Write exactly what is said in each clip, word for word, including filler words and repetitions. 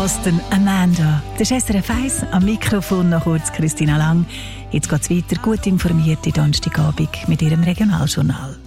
Boston, Amanda. Das ist S R F eins, am Mikrofon noch kurz Christina Lang. Jetzt geht es weiter, gut informierte Donnerstagabend mit ihrem Regionaljournal.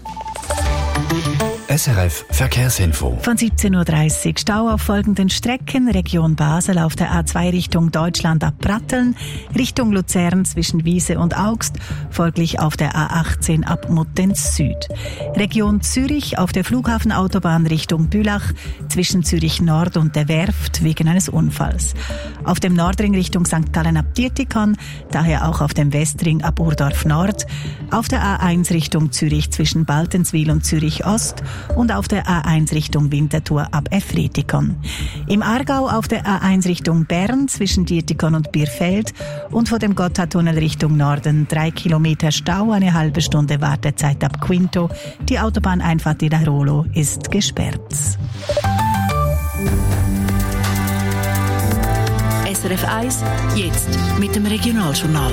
S R F Verkehrsinfo. Von siebzehn Uhr dreißig Stau auf folgenden Strecken. Region Basel auf der A zwei Richtung Deutschland ab Pratteln, Richtung Luzern zwischen Wiese und Augst, folglich auf der A achtzehn ab Muttenz Süd. Region Zürich auf der Flughafenautobahn Richtung Bülach zwischen Zürich Nord und der Werft wegen eines Unfalls. Auf dem Nordring Richtung Sankt Gallen ab Dietikon, daher auch auf dem Westring ab Urdorf Nord. Auf der A eins Richtung Zürich zwischen Baltenswil und Zürich Ost und auf der A eins Richtung Winterthur ab Efretikon. Im Aargau auf der A eins Richtung Bern zwischen Dietikon und Bierfeld und vor dem Gotthardtunnel Richtung Norden drei Kilometer Stau, eine halbe Stunde Wartezeit ab Quinto. Die Autobahneinfahrt in Rolo ist gesperrt. S R F eins, jetzt mit dem Regionaljournal.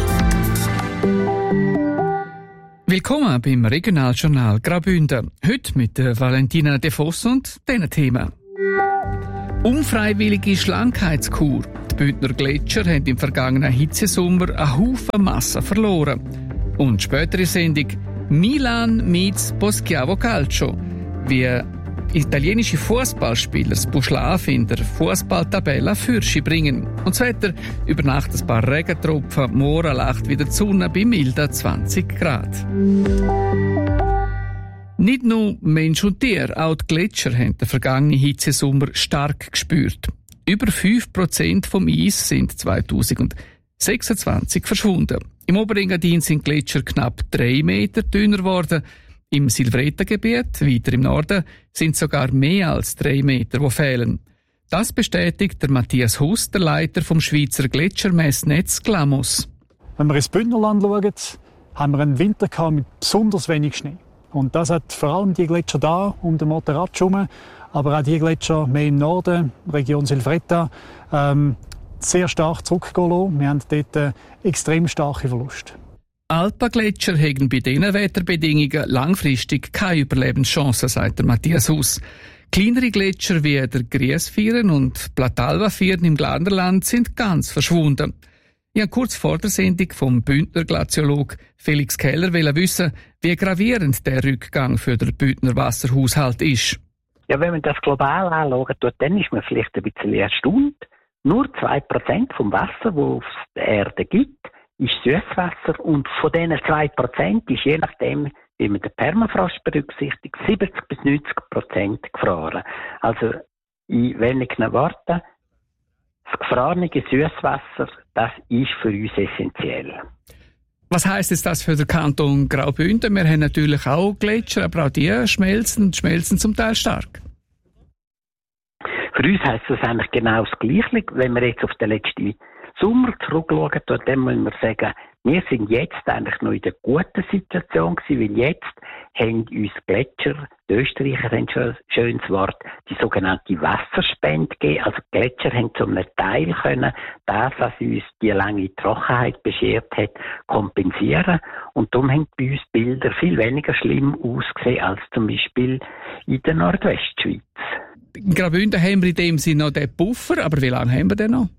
Willkommen beim Regionaljournal Graubünden. Heute mit Valentina De Voss und diesen Themen. Unfreiwillige Schlankheitskur. Die Bündner Gletscher haben im vergangenen Hitzesommer einen Haufen Masse verloren. Und spätere Sendung Milan meets Poschiavo Calcio. Wie italienische Fußballspieler das Buschlaf in der Fußballtabelle Fürschi bringen. Und das Wetter, über Nacht ein paar Regentropfen, morgen lacht wieder die Sonne bei milden zwanzig Grad. Nicht nur Mensch und Tier, auch die Gletscher haben den vergangenen Hitzesommer stark gespürt. Über fünf Prozent vom Eis sind zweitausendsechsundzwanzig verschwunden. Im Oberengadin sind die Gletscher knapp drei Meter dünner geworden. Im Silvretta-Gebiet, weiter im Norden, sind sogar mehr als drei Meter, die fehlen. Das bestätigt der Matthias Huss, der Leiter vom Schweizer Gletschermessnetz Glamos. Wenn wir ins Bündnerland schauen, haben wir einen Winter gehabt mit besonders wenig Schnee. Und das hat vor allem die Gletscher da um den Monterratsch herum, aber auch die Gletscher mehr im Norden, Region Silvretta, ähm, sehr stark zurückgehen lassen. Wir haben dort äh, extrem starke Verluste. Alpengletscher haben bei diesen Wetterbedingungen langfristig keine Überlebenschance, sagt der Matthias Huss. Kleinere Gletscher wie der Griesvieren und Platalva-Vieren im Glarnerland sind ganz verschwunden. Ich wollte kurz vor der Sendung vom Bündner Glaziolog Felix Keller wissen, wie gravierend der Rückgang für den Bündner Wasserhaushalt ist. Ja, wenn man das global anschaut, dann ist man vielleicht ein bisschen erstaunt. Nur zwei Prozent vom Wasser, das es auf der Erde gibt, ist Süßwasser, und von diesen zwei Prozent ist je nachdem, wie man den Permafrost berücksichtigt, siebzig bis neunzig Prozent gefroren. Also in wenigen Worten, das gefrorene Süßwasser, das ist für uns essentiell. Was heisst jetzt das für den Kanton Graubünden? Wir haben natürlich auch Gletscher, aber auch die schmelzen und schmelzen zum Teil stark. Für uns heisst das eigentlich genau das Gleiche. Wenn wir jetzt auf den letzten Sommer zurückschauen, dann müssen wir sagen, wir sind jetzt eigentlich noch in der guten Situation gewesen, weil jetzt haben uns Gletscher, die Österreicher haben schon ein schönes Wort, die sogenannte Wasserspende gegeben. Also die Gletscher haben zu einem Teil können, das, was uns die lange Trockenheit beschert hat, kompensieren. Und darum haben bei uns Bilder viel weniger schlimm ausgesehen als zum Beispiel in der Nordwestschweiz. In Graubünden haben wir in dem Sinne noch den Puffer, aber wie lange haben wir den noch?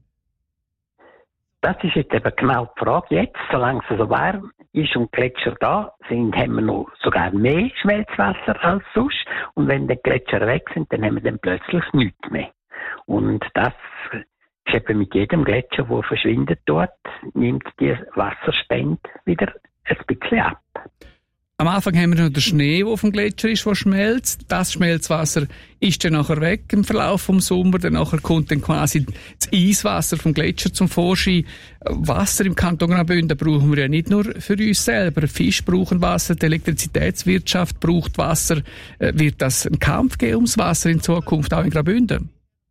Das ist jetzt eben genau die Frage. Jetzt, solange es so warm ist und Gletscher da sind, haben wir noch sogar mehr Schmelzwasser als sonst. Und wenn die Gletscher weg sind, dann haben wir dann plötzlich nichts mehr. Und das ist eben mit jedem Gletscher, der verschwindet dort, nimmt die Wasserspende wieder ein bisschen ab. Am Anfang haben wir noch den Schnee, der auf dem Gletscher ist, der schmelzt. Das Schmelzwasser ist dann nachher weg im Verlauf des Sommers. Dann nachher kommt dann quasi das Eiswasser vom Gletscher zum Vorschein. Wasser im Kanton Graubünden brauchen wir ja nicht nur für uns selber. Fisch brauchen Wasser, die Elektrizitätswirtschaft braucht Wasser. Wird das einen Kampf geben ums Wasser in Zukunft auch in Graubünden?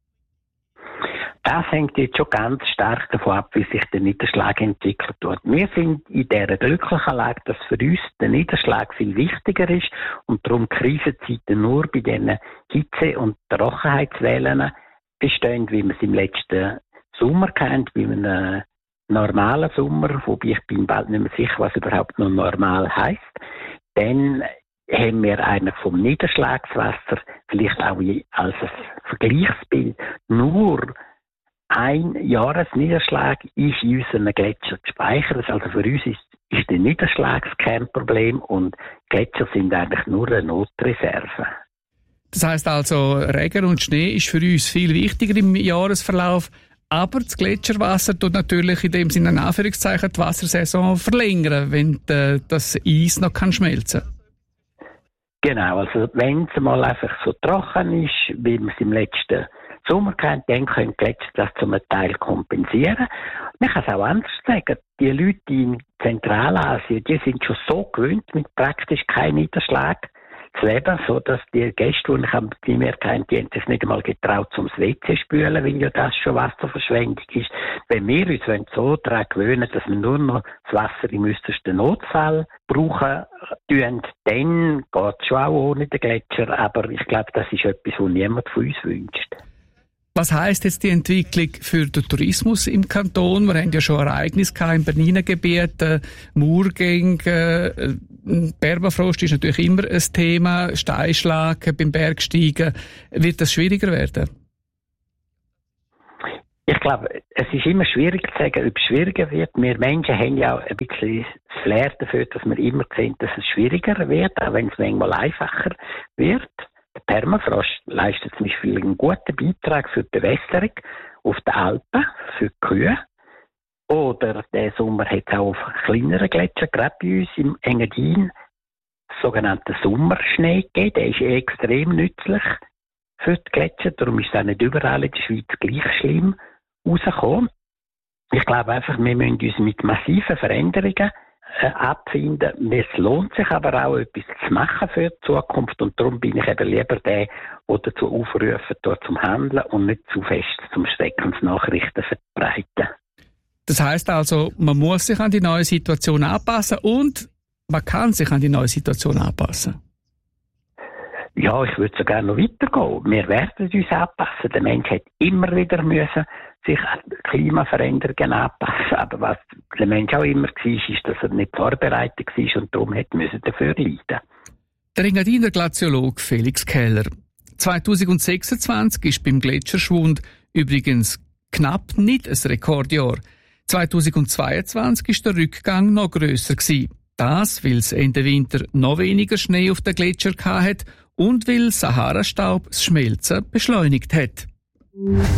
Das hängt jetzt schon ganz stark davon ab, wie sich der Niederschlag entwickelt wird. Wir sind in dieser glücklichen Lage, dass für uns der Niederschlag viel wichtiger ist und darum Krisenzeiten nur bei diesen Hitze- und Trockenheitswellen bestehen, wie wir es im letzten Sommer kennt, wie einem normalen Sommer, wobei ich bin bald nicht mehr sicher, was überhaupt noch normal heisst. Dann haben wir eigentlich vom Niederschlagswasser vielleicht auch als ein Vergleichsbild nur ein Jahresniederschlag ist in unseren Gletschern gespeichert. Also für uns ist, ist der Niederschlag kein Problem und Gletscher sind eigentlich nur eine Notreserve. Das heisst also, Regen und Schnee ist für uns viel wichtiger im Jahresverlauf, aber das Gletscherwasser tut natürlich in dem Sinne in Anführungszeichen die Wassersaison verlängern, wenn die, das Eis noch kann schmelzen kann. Genau, also wenn es mal einfach so trocken ist, wie wir es im letzten Sommer kennt, dann können die Gletscher das zum Teil kompensieren. Man kann es auch anders sagen. Die Leute in Zentralasien, die sind schon so gewöhnt mit praktisch keinem Niederschlag zu leben, so dass die Gäste, die ich am Primär kennt, die haben sich nicht einmal getraut, zum W C spülen, weil ja das schon Wasserverschwendung ist. Wenn wir uns so daran gewöhnen, dass wir nur noch das Wasser im äußersten Notfall brauchen, tun, dann geht es schon auch ohne den Gletscher. Aber ich glaube, das ist etwas, was niemand von uns wünscht. Was heisst jetzt die Entwicklung für den Tourismus im Kanton? Wir haben ja schon Ereignisse im Bernina-Gebiet, äh, Murgänge, äh, Permafrost ist natürlich immer ein Thema, Steinschlag beim Bergsteigen. Wird das schwieriger werden? Ich glaube, es ist immer schwierig zu sagen, ob es schwieriger wird. Wir Menschen haben ja auch ein bisschen das Flair dafür, dass wir immer sehen, dass es schwieriger wird, auch wenn es manchmal einfacher wird. Der Permafrost leistet zum Beispiel einen guten Beitrag für die Bewässerung auf den Alpen, für die Kühe. Oder der Sommer hat es auch auf kleineren Gletschern, gerade bei uns im Engadin, sogenannten Sommerschnee gegeben. Der ist extrem nützlich für die Gletscher. Darum ist es auch nicht überall in der Schweiz gleich schlimm rausgekommen. Ich glaube einfach, wir müssen uns mit massiven Veränderungen äh, abfinden. Es lohnt sich aber auch, etwas zu machen für die Zukunft. Und darum bin ich eben lieber der, der dazu aufrufen, dort zum Handeln und nicht zu fest zum Schreckensnachrichten verbreiten. Das heisst also, man muss sich an die neue Situation anpassen und man kann sich an die neue Situation anpassen. Ja, ich würde sogar noch weitergehen. Wir werden uns anpassen. Der Mensch hat immer wieder müssen sich an Klimaveränderungen anpassen. Aber was der Mensch auch immer war, ist, dass er nicht vorbereitet war und darum hat müssen dafür leiden. Der Engadiner Glaziologe Felix Keller. zwanzig sechsundzwanzig ist beim Gletscherschwund übrigens knapp nicht ein Rekordjahr. zwanzig zweiundzwanzig ist der Rückgang noch grösser gewesen. Das, weil es Ende Winter noch weniger Schnee auf den Gletscher hatte und weil Sahara-Staub das Schmelzen beschleunigt hat.